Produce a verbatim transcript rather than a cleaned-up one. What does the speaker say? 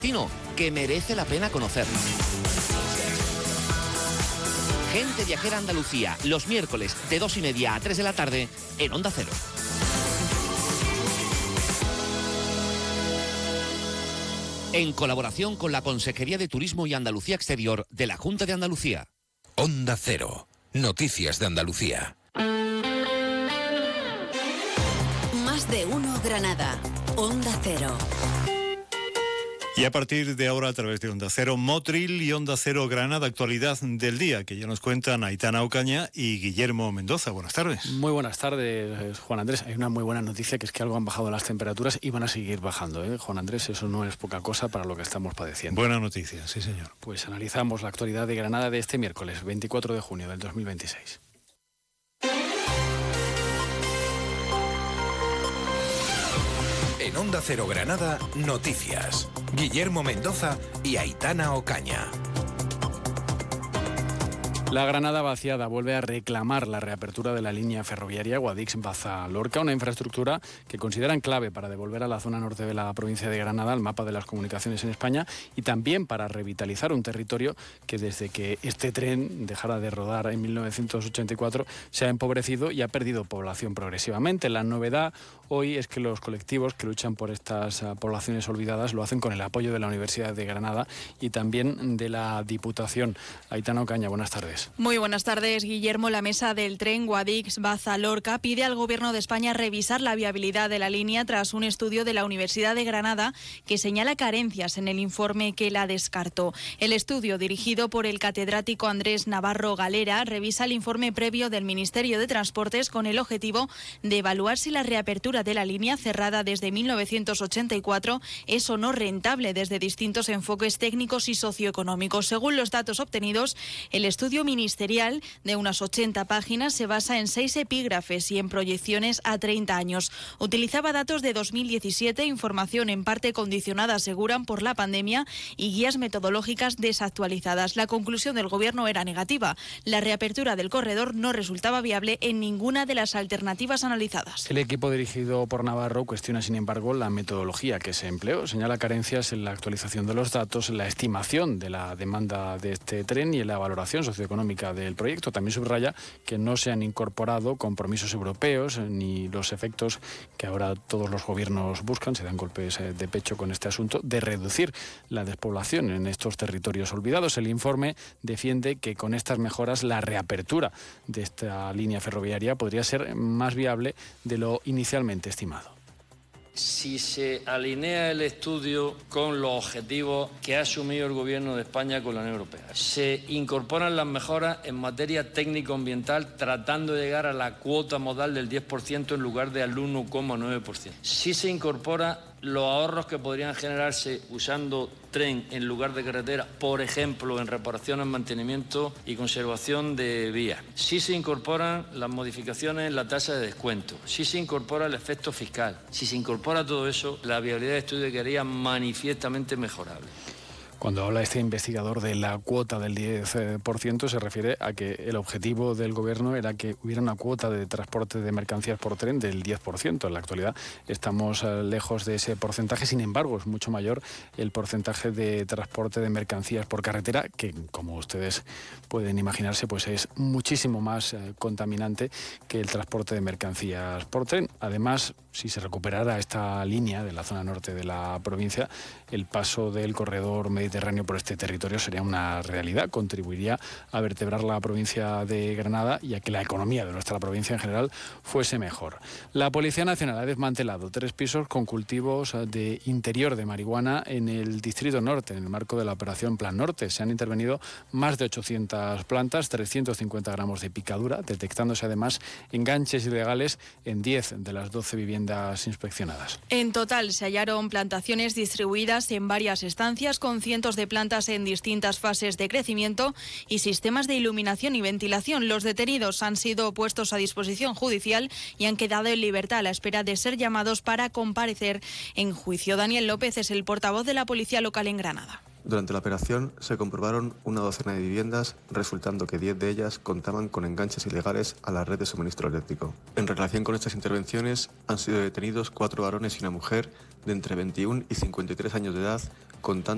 destino que merece la pena conocerlo. Gente Viajera Andalucía, los miércoles de dos y media a tres de la tarde en Onda Cero. En colaboración con la Consejería de Turismo y Andalucía Exterior de la Junta de Andalucía. Onda Cero, noticias de Andalucía. Más de uno Granada, Onda Cero. Y a partir de ahora, a través de Onda Cero Motril y Onda Cero Granada, actualidad del día, que ya nos cuentan Aitana Ocaña y Guillermo Mendoza. Buenas tardes. Muy buenas tardes, Juan Andrés. Hay una muy buena noticia, que es que algo han bajado las temperaturas y van a seguir bajando, ¿eh? Juan Andrés, eso no es poca cosa para lo que estamos padeciendo. Buena noticia, sí señor. Pues analizamos la actualidad de Granada de este miércoles, veinticuatro de junio del dos mil veintiséis. En Onda Cero Granada, noticias. Guillermo Mendoza y Aitana Ocaña. La Granada vaciada vuelve a reclamar la reapertura de la línea ferroviaria Guadix-Baza-Lorca, una infraestructura que consideran clave para devolver a la zona norte de la provincia de Granada al mapa de las comunicaciones en España y también para revitalizar un territorio que desde que este tren dejara de rodar en mil novecientos ochenta y cuatro se ha empobrecido y ha perdido población progresivamente. La novedad hoy es que los colectivos que luchan por estas uh, poblaciones olvidadas lo hacen con el apoyo de la Universidad de Granada y también de la Diputación. Aitana Ocaña, buenas tardes. Muy buenas tardes, Guillermo. La mesa del tren Guadix-Baza-Lorca pide al Gobierno de España revisar la viabilidad de la línea tras un estudio de la Universidad de Granada que señala carencias en el informe que la descartó. El estudio, dirigido por el catedrático Andrés Navarro Galera, revisa el informe previo del Ministerio de Transportes con el objetivo de evaluar si la reapertura de la línea, cerrada desde mil novecientos ochenta y cuatro, es o no rentable desde distintos enfoques técnicos y socioeconómicos. Según los datos obtenidos, el estudio ministerial de unas ochenta páginas se basa en seis epígrafes y en proyecciones a treinta años. Utilizaba datos de dos mil diecisiete, información en parte condicionada, aseguran, por la pandemia, y guías metodológicas desactualizadas. La conclusión del Gobierno era negativa. La reapertura del corredor no resultaba viable en ninguna de las alternativas analizadas. El equipo dirigido por Navarro cuestiona, sin embargo, la metodología que se empleó. Señala carencias en la actualización de los datos, en la estimación de la demanda de este tren y en la valoración socioeconómica del proyecto. También subraya que no se han incorporado compromisos europeos ni los efectos que ahora todos los gobiernos buscan, se dan golpes de pecho con este asunto, de reducir la despoblación en estos territorios olvidados. El informe defiende que con estas mejoras la reapertura de esta línea ferroviaria podría ser más viable de lo inicialmente estimado. Si se alinea el estudio con los objetivos que ha asumido el Gobierno de España con la Unión Europea, se incorporan las mejoras en materia técnico-ambiental tratando de llegar a la cuota modal del diez por ciento en lugar del uno coma nueve por ciento. Si se incorpora los ahorros que podrían generarse usando tren en lugar de carretera, por ejemplo, en reparaciones, mantenimiento y conservación de vías. Si se incorporan las modificaciones en la tasa de descuento, si se incorpora el efecto fiscal, si se incorpora todo eso, la viabilidad de estudio quedaría manifiestamente mejorable. Cuando habla este investigador de la cuota del diez por ciento, se refiere a que el objetivo del Gobierno era que hubiera una cuota de transporte de mercancías por tren del diez por ciento. En la actualidad estamos lejos de ese porcentaje, sin embargo es mucho mayor el porcentaje de transporte de mercancías por carretera, que como ustedes pueden imaginarse, pues es muchísimo más eh, contaminante que el transporte de mercancías por tren. Además, si se recuperara esta línea de la zona norte de la provincia, el paso del corredor mediterráneo por este territorio sería una realidad, contribuiría a vertebrar la provincia de Granada y a que la economía de nuestra provincia en general fuese mejor. La Policía Nacional ha desmantelado tres pisos con cultivos de interior de marihuana en el Distrito Norte, en el marco de la Operación Plan Norte. Se han intervenido más de ochocientas plantas, trescientos cincuenta gramos de picadura, detectándose además enganches ilegales en diez de las doce viviendas inspeccionadas. En total se hallaron plantaciones distribuidas en varias estancias con cientos de plantas en distintas fases de crecimiento y sistemas de iluminación y ventilación. Los detenidos han sido puestos a disposición judicial y han quedado en libertad a la espera de ser llamados para comparecer en juicio. Daniel López es el portavoz de la Policía Local en Granada. Durante la operación se comprobaron una docena de viviendas, resultando que diez de ellas contaban con enganches ilegales a la red de suministro eléctrico. En relación con estas intervenciones han sido detenidos cuatro varones y una mujer de entre veintiuno y cincuenta y tres años de edad, contando